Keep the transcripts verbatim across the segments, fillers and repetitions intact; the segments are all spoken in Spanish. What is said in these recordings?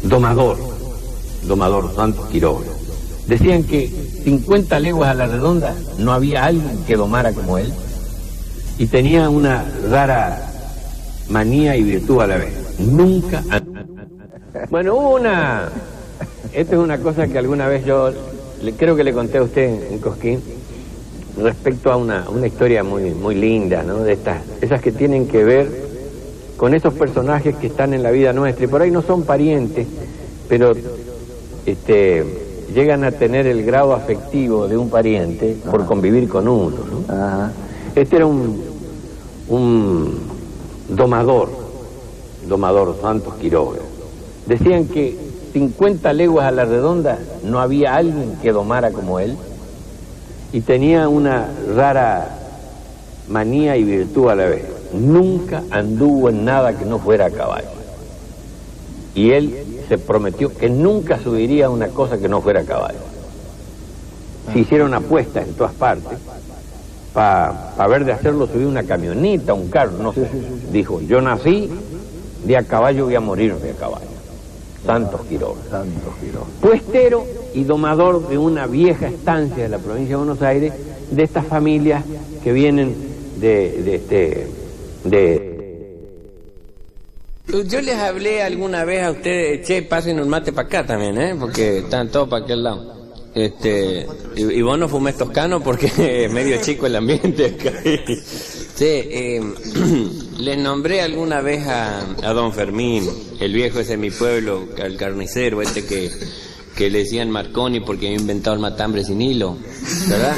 domador, domador Santos Quiroga. Decían que cincuenta leguas a la redonda no había alguien que domara como él, y tenía una rara manía y virtud a la vez. Nunca... Bueno, hubo una... Esta es una cosa que alguna vez yo le, creo que le conté a usted en Cosquín, respecto a una, una historia muy, muy linda, ¿no? De estas, esas que tienen que ver con esos personajes que están en la vida nuestra, y por ahí no son parientes, pero este, llegan a tener el grado afectivo de un pariente por Ajá. convivir con uno, ¿no? Ajá. Este era un, un domador, domador Santos Quiroga. Decían que cincuenta leguas a la redonda no había alguien que domara como él, y tenía una rara manía y virtud a la vez. Nunca anduvo en nada que no fuera a caballo. Y él se prometió que nunca subiría una cosa que no fuera a caballo. Se hicieron apuestas en todas partes. Para pa ver de hacerlo, subir una camioneta, un carro, no sé. Dijo, yo nací de a caballo, voy a morir de a caballo. Santos Quiroga. Santos Quiroga. Puestero y domador de una vieja estancia de la provincia de Buenos Aires, de estas familias que vienen de, de este, de... Yo les hablé alguna vez a ustedes, che, pasen un mate para acá también, ¿eh? Porque están todos para aquel lado. Este, y, y vos no fumés toscano porque es medio chico el ambiente acá. Sí, eh, les nombré alguna vez a, a don Fermín, el viejo ese de mi pueblo, al carnicero este que, que le decían Marconi porque había inventado el matambre sin hilo, ¿verdad?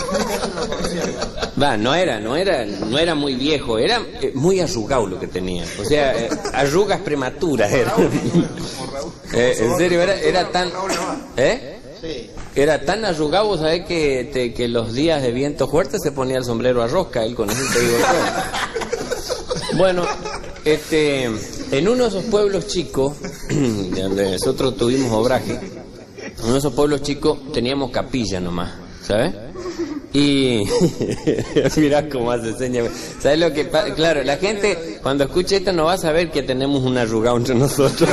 Va, no era, no era, no era muy viejo, era eh, muy arrugado lo que tenía, o sea, eh, arrugas prematuras era. eh, en serio, era, era tan, ¿eh? Era tan arrugado, ¿sabes? Que, te, que los días de viento fuerte se ponía el sombrero a rosca, él con eso te digo todo. Bueno, este, en uno de esos pueblos chicos, donde nosotros tuvimos obraje, en uno de esos pueblos chicos teníamos capilla nomás, ¿sabes? Y mirá cómo hace señas. ¿Sabes lo que pasa? Claro, la gente cuando escuche esto no va a saber que tenemos un arrugado entre nosotros.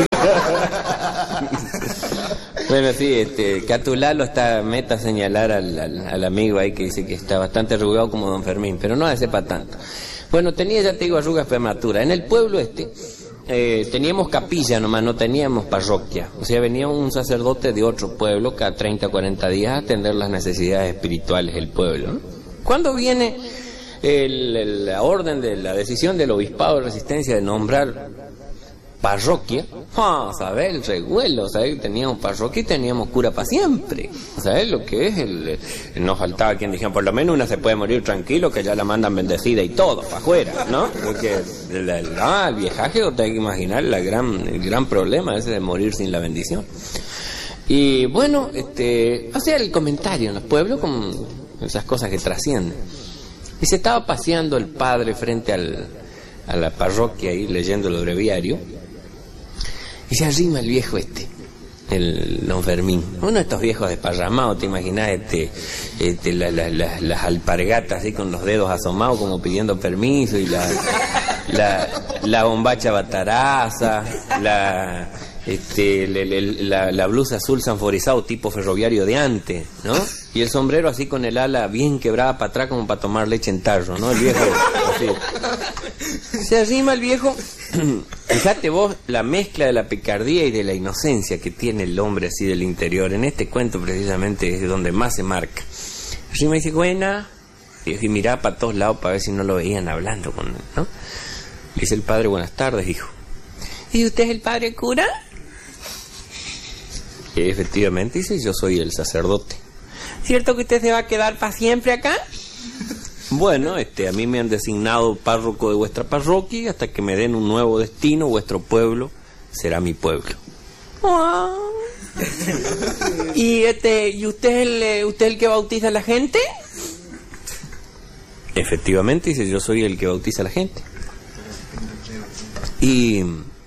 Bueno, sí, este, Catulá lo está meta a señalar al, al, al amigo ahí que dice que está bastante arrugado como don Fermín, pero no hace para tanto. Bueno, tenía, ya te digo, arrugas prematuras. En el pueblo este eh, teníamos capilla nomás, no teníamos parroquia. O sea, venía un sacerdote de otro pueblo cada treinta o cuarenta días a atender las necesidades espirituales del pueblo, ¿no? Cuando viene el, el, la orden de la decisión del obispado de Resistencia de nombrar parroquia, ah, ¿sabes? El revuelo, ¿sabes? Teníamos parroquia y teníamos cura para siempre, ¿sabes? Lo que es el, el... Nos faltaba quien dijera, por lo menos una se puede morir tranquilo, que ya la mandan bendecida y todo, para afuera, ¿no? Porque el, el, ah, el viejaje, te hay que imaginar la gran, el gran problema ese de morir sin la bendición. Y bueno, este, hacía el comentario en los pueblos con esas cosas que trascienden. Y se estaba paseando el padre frente al, a la parroquia ahí leyendo el breviario. Y se arrima el viejo este, el don Fermín, uno de estos viejos desparramados, te imaginas, este, este, la, la, la, las alpargatas así con los dedos asomados como pidiendo permiso, y la, la, la bombacha bataraza, la, este, la, la, la blusa azul sanforizado tipo ferroviario de antes, ¿no? Y el sombrero así con el ala bien quebrada para atrás como para tomar leche en tarro, ¿no? El viejo así. Se arrima el viejo. Fíjate vos la mezcla de la picardía y de la inocencia que tiene el hombre así del interior. En este cuento precisamente es donde más se marca. Así me dice, buena. Y miraba para todos lados para ver si no lo veían hablando con él, ¿no? Dice el padre, buenas tardes, hijo. ¿Y usted es el padre cura? Y efectivamente dice, yo soy el sacerdote. ¿Cierto que usted se va a quedar para siempre acá? Bueno, este, a mí me han designado párroco de vuestra parroquia y hasta que me den un nuevo destino, vuestro pueblo será mi pueblo. Oh. ¿Y este, y usted es el, usted es el que bautiza a la gente? Efectivamente, dice, yo soy el que bautiza a la gente. Y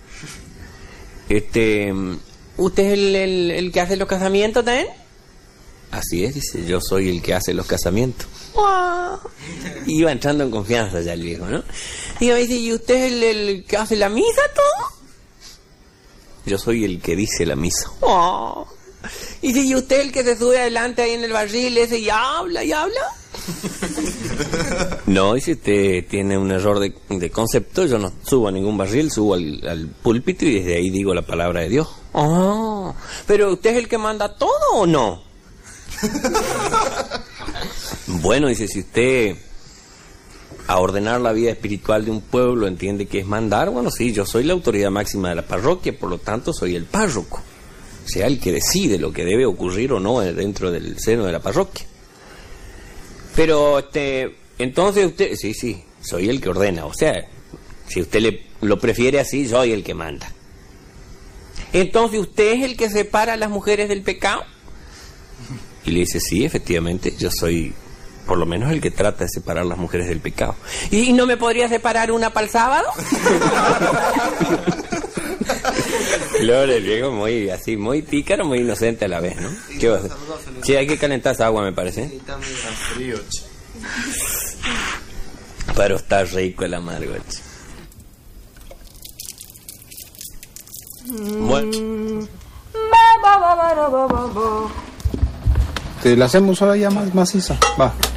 este, ¿usted es el, el, el que hace los casamientos también? Así es, dice, yo soy el que hace los casamientos. Wow. Iba entrando en confianza ya el viejo, ¿no? Y me dice, ¿y usted es el, el que hace la misa todo? yo soy el que dice la misa. Oh. Y si usted el que se sube adelante ahí en el barril ese y habla y habla. No, y si usted tiene un error de, de concepto, yo no subo a ningún barril, subo al, al púlpito y desde ahí digo la palabra de Dios. Oh, pero ¿usted es el que manda todo o no? Bueno, dice, si usted a ordenar la vida espiritual de un pueblo entiende que es mandar, bueno, sí, yo soy la autoridad máxima de la parroquia, por lo tanto soy el párroco, o sea, el que decide lo que debe ocurrir o no dentro del seno de la parroquia. Pero, este, entonces usted, sí, sí, soy el que ordena, o sea, si usted le, lo prefiere así, soy el que manda. Entonces, ¿usted es el que separa a las mujeres del pecado? Y le dice, sí, efectivamente, yo soy por lo menos el que trata de separar a las mujeres del pecado. ¿Y no me podría separar una para el sábado? Claro, el viejo muy así, muy pícaro, muy inocente a la vez, ¿no? ¿Qué va a hacer? Sí, hay que calentar esa agua, me parece. Sí, está muy frío, che. Pero está rico el amargo, che. Bueno. Te la hacemos ahora ya más maciza. Va.